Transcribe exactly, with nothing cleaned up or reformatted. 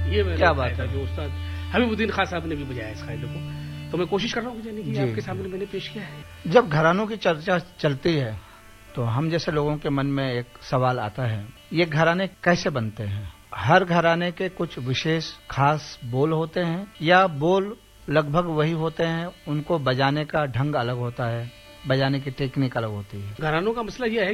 ये मैंने क्या बात है जो उस्ताद हबीबुद्दीन खां साहब ने भी बजाया इस कायदे को, तो मैं कोशिश कर रहा हूँ कि आपके सामने मैंने पेश किया है। जब घरानों की चर्चा चलती है तो हम जैसे लोगों के मन में एक सवाल आता है, ये घराने कैसे बनते हैं? हर घराने के कुछ विशेष खास बोल होते हैं या बोल लगभग वही होते हैं, उनको बजाने का ढंग अलग होता है, बजाने की टेक्निक अलग होती है? घरानों का मसला यह है